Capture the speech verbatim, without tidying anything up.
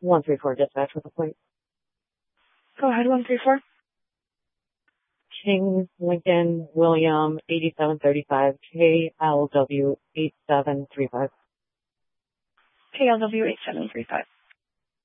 one three four dispatch with a plate. Go ahead, one three four. King Lincoln William eighty-seven thirty-five K L W eight seven three five. K L W eight seven three five.